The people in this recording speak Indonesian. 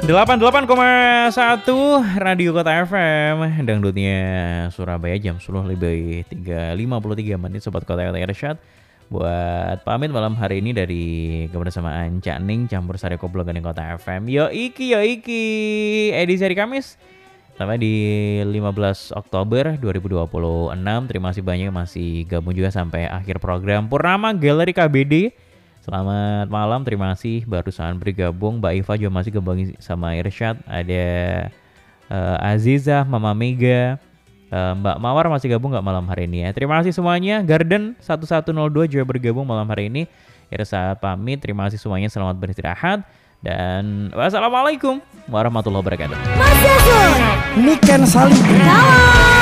88,1 Radio Kota FM, dangdutnya Surabaya jam 10 lebih 53 Sobat Kota Irsyad. Buat pamit malam hari ini dari kebersamaan Cak Ning campur sari koplogan Kota FM. Yo iki edisi hari Kamis sampai di 15 Oktober 2026. Terima kasih banyak masih gabung juga sampai akhir program. Purnama Galeri KBD, selamat malam, terima kasih barusan bergabung. Mbak Iva juga masih gabung sama Irsyad. Ada Aziza, Mama Mega, Mbak Mawar masih gabung gak malam hari ini ya. Terima kasih semuanya. Garden 1102 juga bergabung malam hari ini. Irsyad pamit, terima kasih semuanya, selamat beristirahat. Dan wassalamualaikum warahmatullahi wabarakatuh. Mas Yazul, Niken Salim.